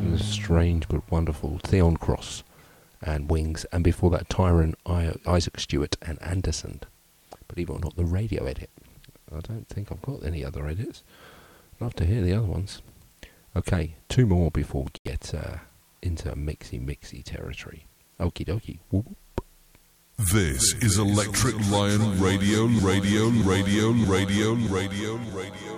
the strange but wonderful Theon Cross and Wings, and before that Tyron, Isaac Stewart and Anderson. Believe it or not, the radio edit. I don't think I've got any other edits. I'd love to hear the other ones. Okay, two more before we get into mixy territory. Okie dokie. Whoop. This is Electric Lion Radio.